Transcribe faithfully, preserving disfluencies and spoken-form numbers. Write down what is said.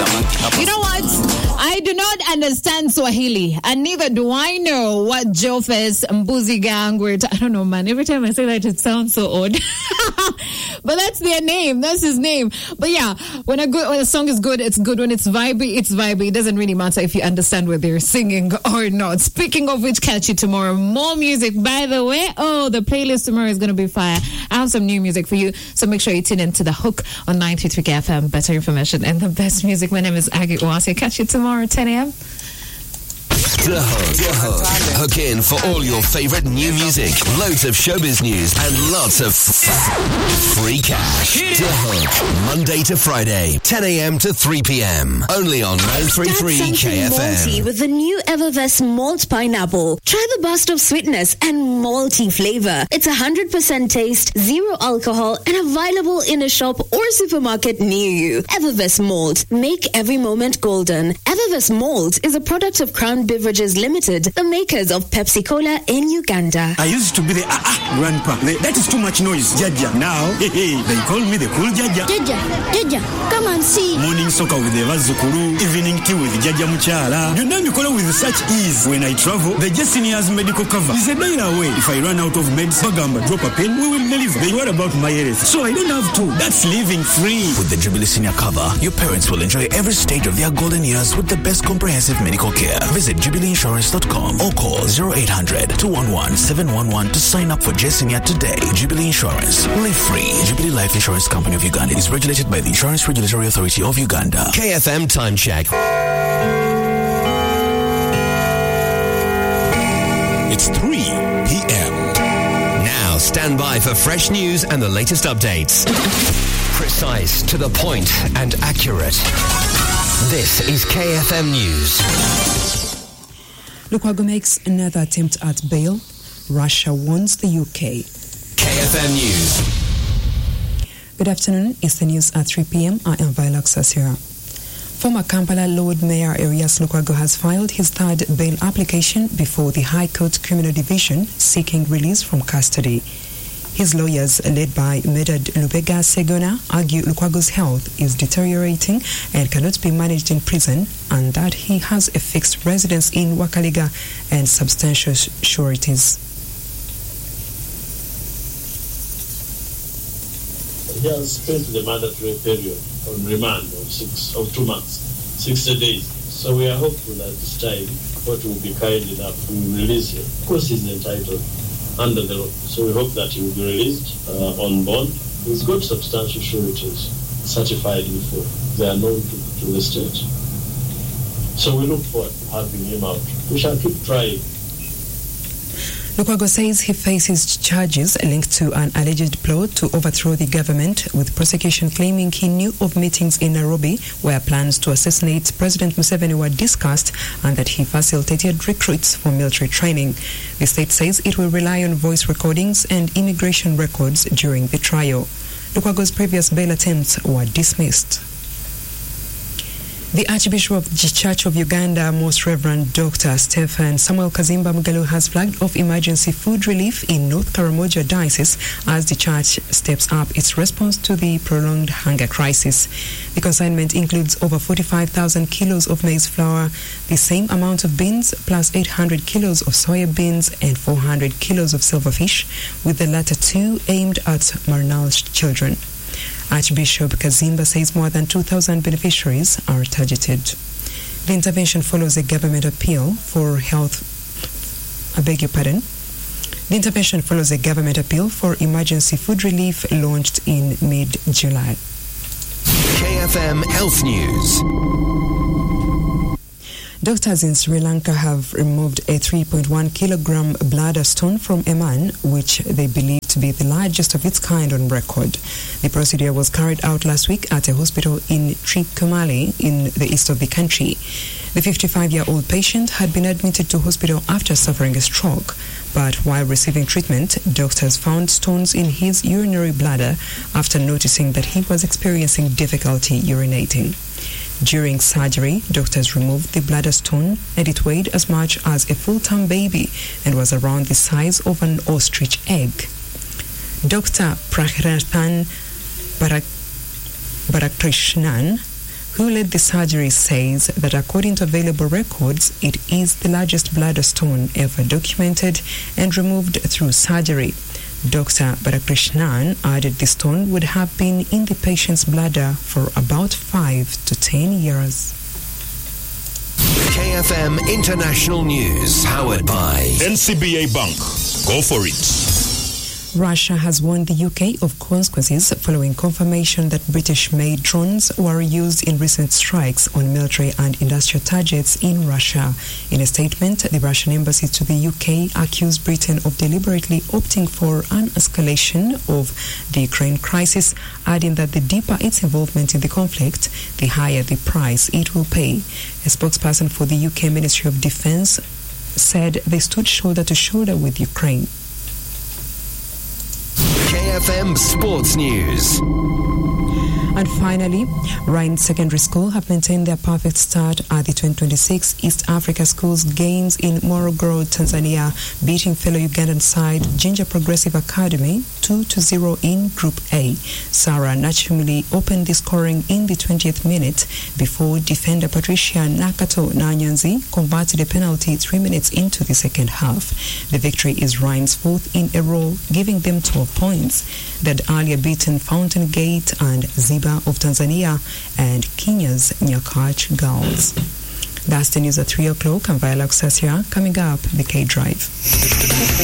You know what? I do not understand Swahili, and neither do I know what Jofes Mbuzi Gang were. T- I don't know, man. Every time I say that, it sounds so odd. But that's their name. That's his name. But yeah, when a good when a song is good, it's good. When it's vibey, it's vibey. It doesn't really matter if you understand what they're singing or not. Speaking of which, catch you tomorrow. More music, by the way. Oh, the playlist tomorrow is going to be fire. I have some new music for you, so make sure you tune into The Hook on ninety-three K F M. Better information and the best music. My name is Aggie Oase. Catch you tomorrow, ten a.m. The Hook. The Hook. Hook in for all your favorite new music, loads of showbiz news, and lots of free cash. The Hook. Monday to Friday, ten a.m. to three p.m. Only on nine thirty-three K F M. Malty with the new Evervest Malt Pineapple. Try the burst of sweetness and malty flavor. It's one hundred percent taste, zero alcohol, and available in a shop or supermarket near you. Evervest Malt. Make every moment golden. Evervest Malt is a product of Crown Beverages Limited, the makers of Pepsi Cola in Uganda. I used to be the ah ah grandpa. The, that is too much noise, Jaja. Now, hey, hey, they call me the cool Jaja. Jaja, Jaja, come and see. Morning soccer with the Vazukuru, evening tea with Jaja Muchala. You know me call with such ease. When I travel, the Jessinia's medical cover is a mile away. If I run out of meds, Bagamba, drop a pen, we will deliver. They worry about my health, so I don't have to. That's living free. With the Jubilee Senior cover, your parents will enjoy every stage of their golden years with the best comprehensive medical care. Visit jubilee insurance dot com or call zero eight hundred, two one one, seven one one to sign up for Jessinia today. Jubilee Insurance. Live free. Jubilee Life Insurance Company of Uganda is regulated by the Insurance Regulatory Authority of Uganda. K F M time check. It's three p.m. Now stand by for fresh news and the latest updates. Precise, to the point, and accurate. This is K F M News. Lukwago makes another attempt at bail. Russia warns the U K. K F M News. Good afternoon. It's the news at three p.m. I am Viola Sasira. Former Kampala Lord Mayor Erias Lukwago has filed his third bail application before the High Court Criminal Division, seeking release from custody. His lawyers, led by Medad Lubega Segona, argue Lukwago's health is deteriorating and cannot be managed in prison, and that he has a fixed residence in Wakaliga and substantial sureties. He has spent the mandatory period on remand of six of two months, sixty days. So we are hopeful that this time court will be kind enough to release him. Of course, he's entitled under the law. So we hope that he will be released uh, on bond. He's got substantial sureties certified before. They are known to, to the state. So we look forward to having him out. We shall keep trying. Lukwago says he faces charges linked to an alleged plot to overthrow the government, with prosecution claiming he knew of meetings in Nairobi where plans to assassinate President Museveni were discussed and that he facilitated recruits for military training. The state says it will rely on voice recordings and immigration records during the trial. Lukwago's previous bail attempts were dismissed. The Archbishop of the Church of Uganda, Most Reverend Doctor Stephen Samuel Kazimba Mugalu, has flagged off emergency food relief in North Karamoja Diocese as the church steps up its response to the prolonged hunger crisis. The consignment includes over forty-five thousand kilos of maize flour, the same amount of beans, plus eight hundred kilos of soya beans and four hundred kilos of silverfish, with the latter two aimed at malnourished children. Archbishop Kazimba says more than two thousand beneficiaries are targeted. The intervention follows a government appeal for health. I beg your pardon. The intervention follows a government appeal for emergency food relief launched in mid-July. K F M Health News. Doctors in Sri Lanka have removed a three point one kilogram bladder stone from a man, which they believe to be the largest of its kind on record. The procedure was carried out last week at a hospital in Trincomalee in the east of the country. The fifty-five-year-old patient had been admitted to hospital after suffering a stroke, but while receiving treatment, doctors found stones in his urinary bladder after noticing that he was experiencing difficulty urinating. During surgery, doctors removed the bladder stone, and it weighed as much as a full-term baby and was around the size of an ostrich egg. Doctor Praharathan Barak- Barakrishnan who led the surgery, says that according to available records, it is the largest bladder stone ever documented and removed through surgery. Doctor Balakrishnan added the stone would have been in the patient's bladder for about five to ten years. K F M International News, powered by N C B A Bank. Go for it. Russia has warned the U K of consequences following confirmation that British-made drones were used in recent strikes on military and industrial targets in Russia. In a statement, the Russian embassy to the U K accused Britain of deliberately opting for an escalation of the Ukraine crisis, adding that the deeper its involvement in the conflict, the higher the price it will pay. A spokesperson for the U K Ministry of Defence said they stood shoulder to shoulder with Ukraine. K F M Sports News. And finally, Rhine Secondary School have maintained their perfect start at the twenty twenty-six East Africa Schools Games in Morogoro, Tanzania, beating fellow Ugandan side Ginger Progressive Academy two to zero in Group A. Sarah naturally opened the scoring in the twentieth minute before defender Patricia Nakato Nanyanzi converted a penalty three minutes into the second half. The victory is Rhine's fourth in a row, giving them twelve points. They'd earlier beaten Fountain Gate and Ziba of Tanzania and Kenya's Nyakach Girls. That's the news at three o'clock. I'm Viola Kusasia. Coming up, the K Drive.